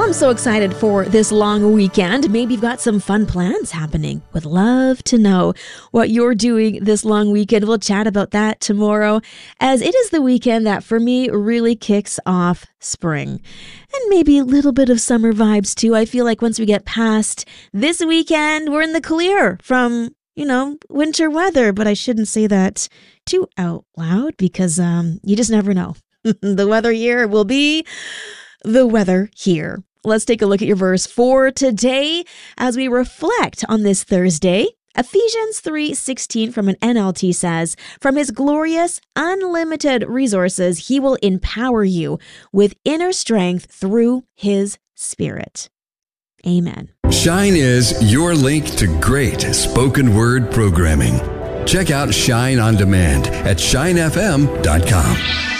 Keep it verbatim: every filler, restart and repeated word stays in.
Well, I'm so excited for this long weekend. Maybe you've got some fun plans happening. Would love to know what you're doing this long weekend. We'll chat about that tomorrow, as it is the weekend that for me really kicks off spring. And maybe a little bit of summer vibes too. I feel like once we get past this weekend, we're in the clear from, you know, winter weather. But I shouldn't say that too out loud because um, you just never know. The weather here will be the weather here. Let's take a look at your verse for today as we reflect on this Thursday. Ephesians three sixteen from an N L T says, "From his glorious, unlimited resources, he will empower you with inner strength through his Spirit." Amen. Shine is your link to great spoken word programming. Check out Shine on Demand at shine f m dot com.